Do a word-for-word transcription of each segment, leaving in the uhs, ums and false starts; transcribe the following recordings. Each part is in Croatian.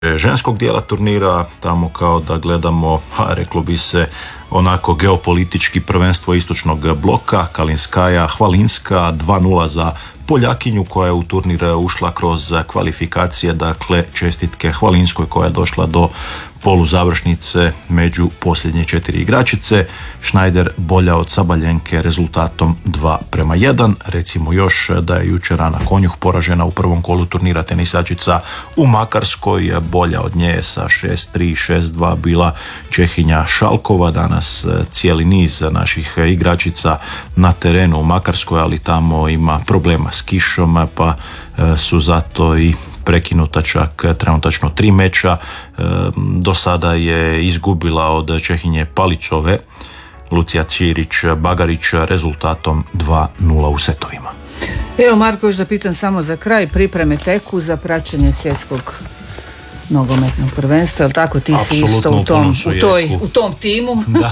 ženskog dijela turnira, tamo kao da gledamo, ha, reklo bi se, onako geopolitički prvenstvo istočnog bloka, Kalinskaja, Hvalinska, dva nula za Poljakinju koja je u turnir ušla kroz kvalifikacije, dakle čestitke Hvalinskoj koja je došla do poluzavršnice među posljednje četiri igračice. Schneider bolja od Sabaljenke rezultatom dva prema jedan. Recimo još da je jučer Ana Konjuh poražena u prvom kolu turnira tenisačica u Makarskoj, bolja od nje sa šest tri, šest dva bila Čehinja Šalkova. Danas cijeli niz naših igračica na terenu u Makarskoj, ali tamo ima problema s kišom, pa su zato i prekinuta čak trenutačno tri meča. Do sada je izgubila od Čehinje Palicove Lucija Ćirić-Bagarić rezultatom dva nula u setovima. Evo Marko, još da pitam samo za kraj, pripreme teku za praćenje svjetskog nogometnog prvenstva, jel tako, ti si isto u tom, u, toj, u tom timu? Da.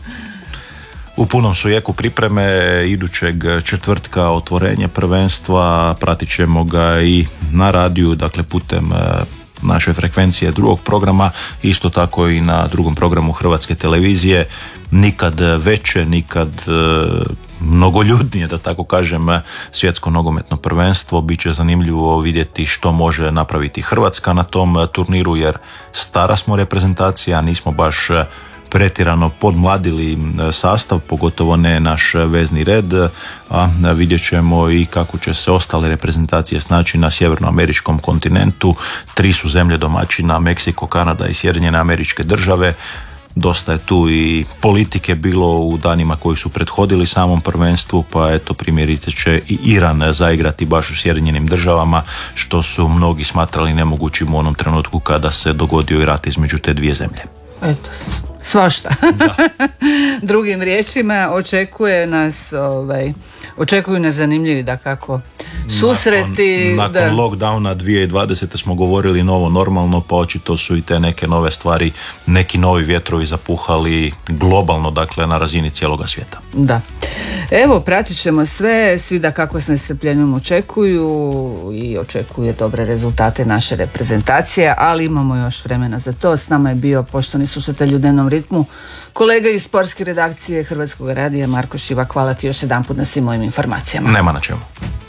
U punom su jeku pripreme idućeg četvrtka otvorenje prvenstva, pratit ćemo ga i na radiju, dakle putem naše frekvencije drugog programa, isto tako i na drugom programu Hrvatske televizije. Nikad veće, nikad mnogoljudnije, da tako kažem, svjetsko nogometno prvenstvo. Biće zanimljivo vidjeti što može napraviti Hrvatska na tom turniru, jer stara smo reprezentacija, nismo baš pretjerano podmladili sastav, pogotovo ne naš vezni red, a vidjet ćemo i kako će se ostale reprezentacije snaći na sjevernoameričkom kontinentu. Tri su zemlje domaćina, Meksiko, Kanada i Sjedinjene Američke Države. Dosta je tu i politike bilo u danima koji su prethodili samom prvenstvu, pa eto primjerice će i Iran zaigrati baš u Sjedinjenim Državama, što su mnogi smatrali nemogućim u onom trenutku kada se dogodio i rat između te dvije zemlje. Eto, svašta. Drugim riječima, očekuje nas, ovaj, očekuju nas zanimljivi da kako susreti. Nakon, da... nakon lockdowna dvije tisuće dvadesete smo govorili novo normalno, pa očito su i te neke nove stvari, neki novi vjetrovi zapuhali globalno, dakle na razini cijeloga svijeta. Da. Evo, pratit ćemo sve, svi da kako s nestrpljenjem očekuju i očekuje dobre rezultate naše reprezentacije, ali imamo još vremena za to. S nama je bio poštovani slušatelj u Dnevnom ritmu, kolega iz sportske redakcije Hrvatskog radija Marko Šivak. Hvala ti još jedanput na svim mojim informacijama. Nema na čemu.